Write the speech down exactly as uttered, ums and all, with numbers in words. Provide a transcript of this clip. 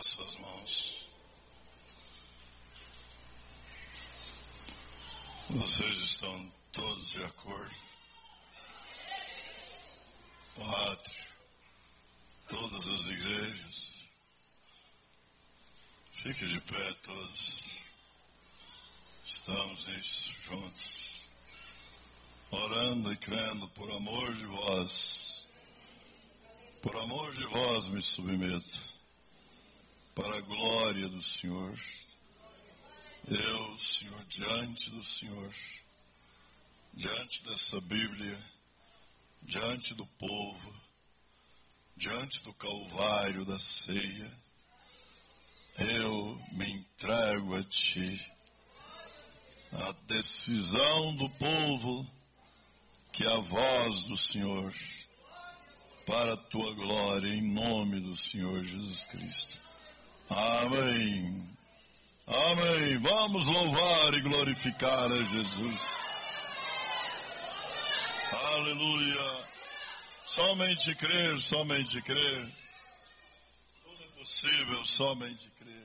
as suas mãos. Vocês estão todos de acordo? O átrio, todas as igrejas. Fique de pé todos. Estamos nisso, juntos. Orando e crendo por amor de vós. Por amor de vós me submeto. Para a glória do Senhor. Eu, Senhor, diante do Senhor, diante dessa Bíblia, diante do povo, diante do Calvário da ceia, eu me entrego a Ti. A decisão do povo, que é a voz do Senhor, para a Tua glória, em nome do Senhor Jesus Cristo. Amém. Amém. Vamos louvar e glorificar a Jesus. Aleluia. Somente crer, somente crer. Tudo é possível, somente crer.